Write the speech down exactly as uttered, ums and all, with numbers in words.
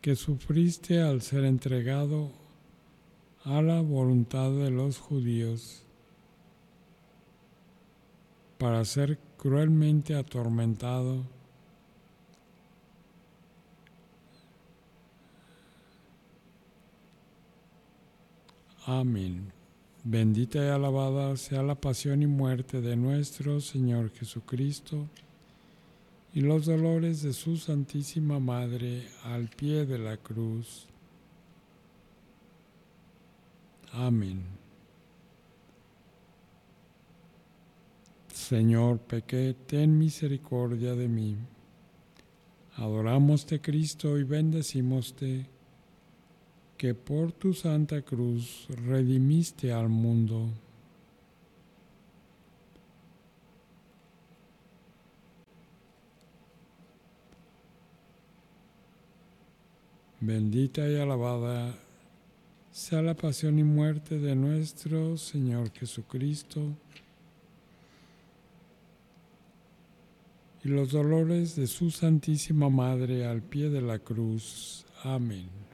que sufriste al ser entregado a la voluntad de los judíos para ser cruelmente atormentado Amén. Bendita y alabada sea la pasión y muerte de nuestro Señor Jesucristo y los dolores de su Santísima Madre al pie de la cruz. Amén. Señor, pequé, ten misericordia de mí. Adoramoste, Cristo, y bendecímoste, que por tu santa cruz redimiste al mundo. Bendita y alabada sea la pasión y muerte de nuestro Señor Jesucristo y los dolores de su Santísima Madre al pie de la cruz. Amén.